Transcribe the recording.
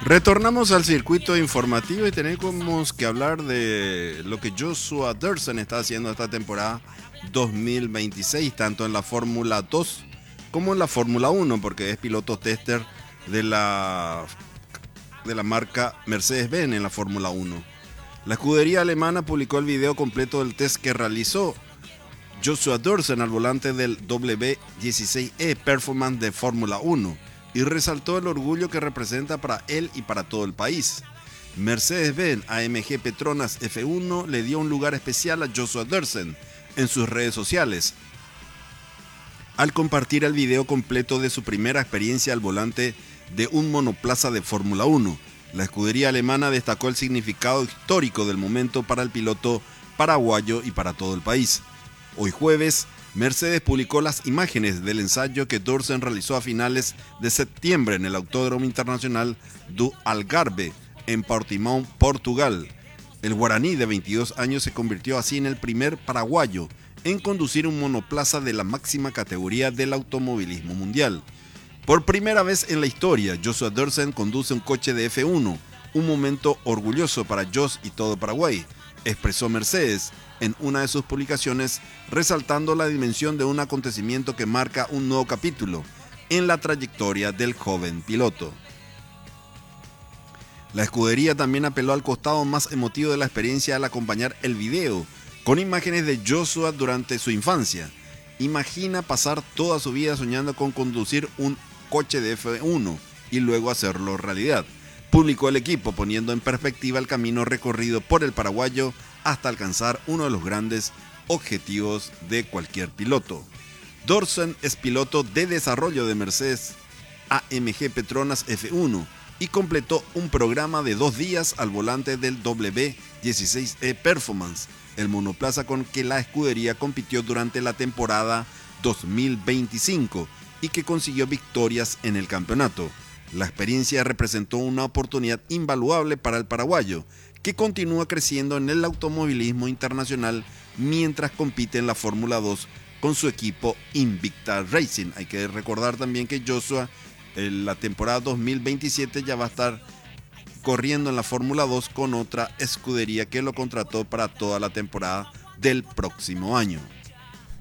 Retornamos al circuito informativo y tenemos que hablar de lo que Joshua Dersen está haciendo esta temporada 2026, tanto en la Fórmula 2 como en la Fórmula 1, porque es piloto tester de la marca Mercedes-Benz en la Fórmula 1. La escudería alemana publicó el video completo del test que realizó Joshua Dersen al volante del W16E Performance de Fórmula 1 y resaltó el orgullo que representa para él y para todo el país. Mercedes-Benz AMG Petronas F1 le dio un lugar especial a Joshua Dersen en sus redes sociales al compartir el video completo de su primera experiencia al volante de un monoplaza de Fórmula 1. La escudería alemana destacó el significado histórico del momento para el piloto paraguayo y para todo el país. Hoy jueves, Mercedes publicó las imágenes del ensayo que Dersen realizó a finales de septiembre en el Autódromo Internacional do Algarve, en Portimão, Portugal. El guaraní de 22 años se convirtió así en el primer paraguayo en conducir un monoplaza de la máxima categoría del automovilismo mundial. Por primera vez en la historia, Joshua Dersen conduce un coche de F1, un momento orgulloso para Josh y todo Paraguay, expresó Mercedes en una de sus publicaciones, resaltando la dimensión de un acontecimiento que marca un nuevo capítulo en la trayectoria del joven piloto. La escudería también apeló al costado más emotivo de la experiencia al acompañar el video, con imágenes de Joshua durante su infancia. Imagina pasar toda su vida soñando con conducir un coche de F1 y luego hacerlo realidad, publicó el equipo, poniendo en perspectiva el camino recorrido por el paraguayo hasta alcanzar uno de los grandes objetivos de cualquier piloto. Dersen es piloto de desarrollo de Mercedes AMG Petronas F1 y completó un programa de 2 días al volante del W16E Performance, el monoplaza con que la escudería compitió durante la temporada 2025 y que consiguió victorias en el campeonato. La experiencia representó una oportunidad invaluable para el paraguayo, que continúa creciendo en el automovilismo internacional mientras compite en la Fórmula 2 con su equipo Invicta Racing. Hay que recordar también que Joshua en la temporada 2027 ya va a estar corriendo en la Fórmula 2 con otra escudería que lo contrató para toda la temporada del próximo año.